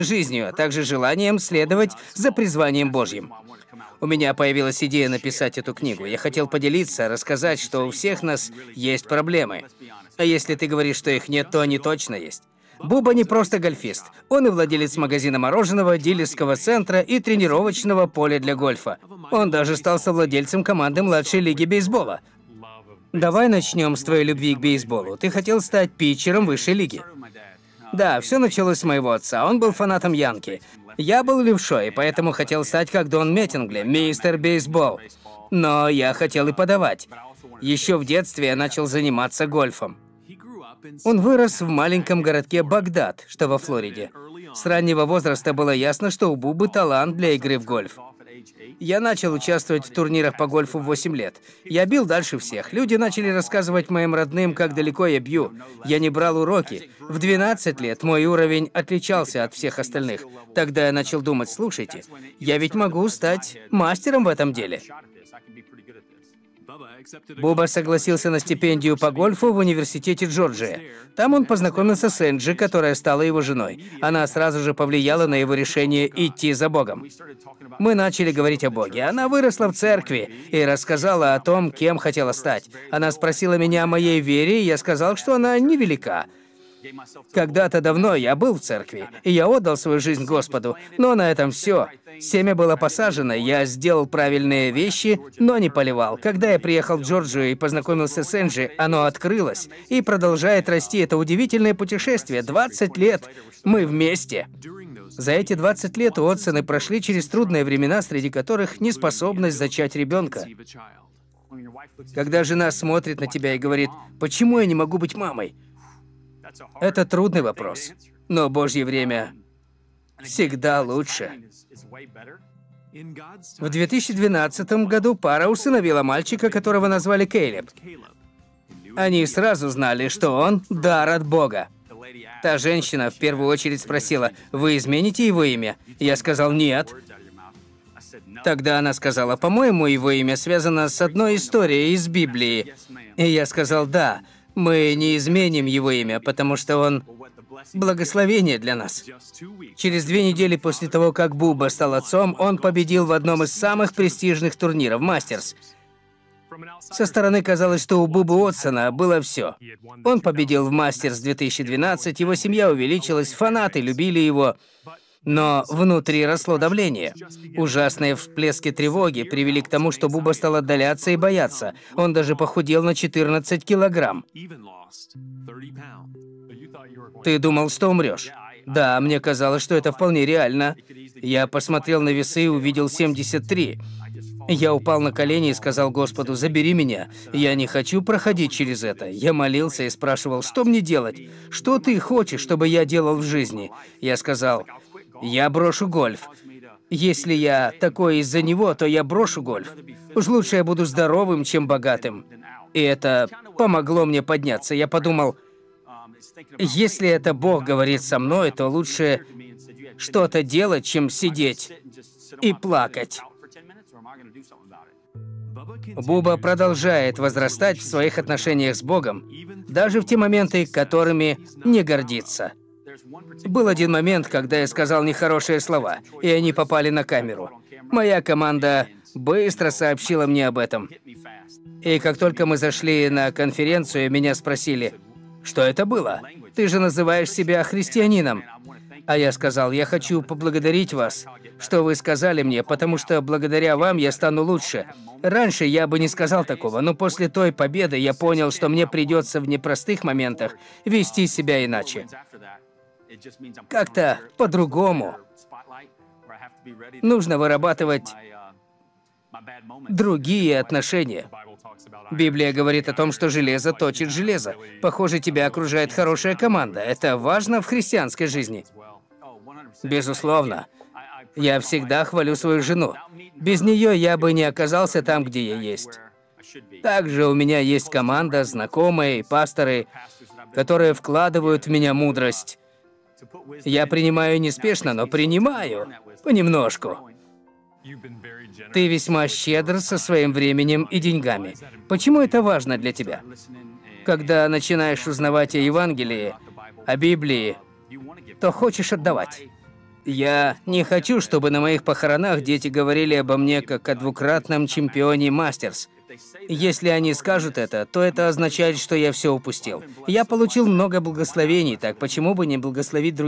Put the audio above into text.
жизнью, а также желанием следовать за призванием Божьим. У меня появилась идея написать эту книгу. Я хотел поделиться, рассказать, что у всех нас есть проблемы. А если ты говоришь, что их нет, то они точно есть. Буба не просто гольфист. Он и владелец магазина мороженого, дилерского центра и тренировочного поля для гольфа. Он даже стал совладельцем команды младшей лиги бейсбола. Давай начнем с твоей любви к бейсболу. Ты хотел стать питчером высшей лиги. Да, все началось с моего отца. Он был фанатом Янки. Я был левшой, поэтому хотел стать как Дон Меттингли, мистер бейсбол. Но я хотел и подавать. Еще в детстве я начал заниматься гольфом. Он вырос в маленьком городке Багдад, что во Флориде. С раннего возраста было ясно, что у Бубы талант для игры в гольф. Я начал участвовать в турнирах по гольфу в 8 лет. Я бил дальше всех. Люди начали рассказывать моим родным, как далеко я бью. Я не брал уроки. В 12 лет мой уровень отличался от всех остальных. Тогда я начал думать, слушайте, я ведь могу стать мастером в этом деле. Буба согласился на стипендию по гольфу в университете Джорджия. Там он познакомился с Энджи, которая стала его женой. Она сразу же повлияла на его решение идти за Богом. Мы начали говорить о Боге. Она выросла в церкви и рассказала о том, кем хотела стать. Она спросила меня о моей вере, и я сказал, что она невелика. Когда-то давно я был в церкви, и я отдал свою жизнь Господу, но на этом все. Семя было посажено, я сделал правильные вещи, но не поливал. Когда я приехал в Джорджию и познакомился с Энджи, оно открылось и продолжает расти. Это удивительное путешествие. 20 лет мы вместе. За эти 20 лет Уотсоны прошли через трудные времена, среди которых неспособность зачать ребенка. Когда жена смотрит на тебя и говорит: «Почему я не могу быть мамой?» Это трудный вопрос, но Божье время всегда лучше. В 2012 году пара усыновила мальчика, которого назвали Кейлеб. Они сразу знали, что он дар от Бога. Та женщина в первую очередь спросила: «Вы измените его имя?» Я сказал: «Нет». Тогда она сказала: «По-моему, его имя связано с одной историей из Библии». И я сказал: «Да, мы не изменим его имя, потому что он благословение для нас». Через 2 недели после того, как Буба стал отцом, он победил в одном из самых престижных турниров – Мастерс. Со стороны казалось, что у Бубы Уотсона было все. Он победил в Мастерс 2012, его семья увеличилась, фанаты любили его. Но внутри росло давление. Ужасные всплески тревоги привели к тому, что Буба стал отдаляться и бояться. Он даже похудел на 14 килограмм. Ты думал, что умрешь? Да, мне казалось, что это вполне реально. Я посмотрел на весы и увидел 73. Я упал на колени и сказал Господу: «Забери меня. Я не хочу проходить через это». Я молился и спрашивал: «Что мне делать? Что ты хочешь, чтобы я делал в жизни?» Я сказал: «Я брошу гольф. Если я такой из-за него, то я брошу гольф. Уж лучше я буду здоровым, чем богатым». И это помогло мне подняться. Я подумал: если это Бог говорит со мной, то лучше что-то делать, чем сидеть и плакать. Буба продолжает возрастать в своих отношениях с Богом, даже в те моменты, которыми не гордится. Был один момент, когда я сказал нехорошие слова, и они попали на камеру. Моя команда быстро сообщила мне об этом. И как только мы зашли на конференцию, меня спросили: «Что это было? Ты же называешь себя христианином». А я сказал: «Я хочу поблагодарить вас, что вы сказали мне, потому что благодаря вам я стану лучше. Раньше я бы не сказал такого, но после той победы я понял, что мне придется в непростых моментах вести себя иначе. Как-то по-другому. Нужно вырабатывать другие отношения». Библия говорит о том, что железо точит железо. Похоже, тебя окружает хорошая команда. Это важно в христианской жизни. Безусловно. Я всегда хвалю свою жену. Без нее я бы не оказался там, где я есть. Также у меня есть команда, знакомые, пасторы, которые вкладывают в меня мудрость. Я принимаю неспешно, но принимаю понемножку. Ты весьма щедр со своим временем и деньгами. Почему это важно для тебя? Когда начинаешь узнавать о Евангелии, о Библии, то хочешь отдавать. Я не хочу, чтобы на моих похоронах дети говорили обо мне как о двукратном чемпионе Мастерс. Если они скажут это, то это означает, что я все упустил. Я получил много благословений, так почему бы не благословить других?